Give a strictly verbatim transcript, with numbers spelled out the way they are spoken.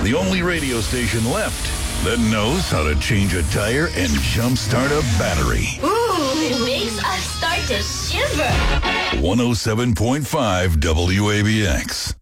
The only radio station left that knows how to change a tire and jumpstart a battery. Ooh, it makes us start to shiver. one oh seven point five W A B X.